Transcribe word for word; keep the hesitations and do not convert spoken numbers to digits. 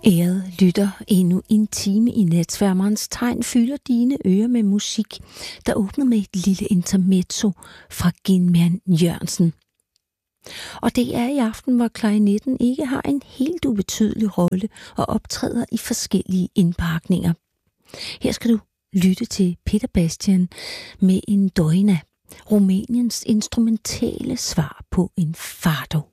Ærede lytter, endnu en time i Natsværmerens tegn fylder dine ører med musik, der åbner med et lille intermezzo fra Gin-Man Jørgensen. Og det er i aften, hvor klarinetten ikke har en helt ubetydelig rolle og optræder i forskellige indpakninger. Her skal du lytte til Peter Bastian med en Doina, Rumæniens instrumentale svar på en fado.